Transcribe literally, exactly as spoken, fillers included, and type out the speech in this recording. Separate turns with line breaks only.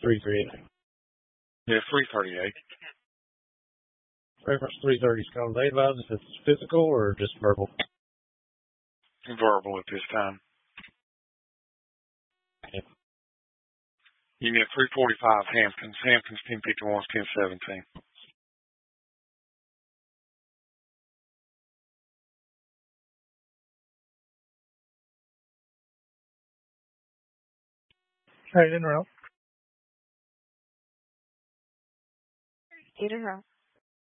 three thirty-eight.
Yeah, three thirty-eight.
Reference three thirty is called. They advise if it's physical or just verbal?
Verbal at this time.
Okay.
Unit three forty-five, Hamptons. Hamptons, ten fifty-one, ten seventeen.
Hey, in route.
Eight in row.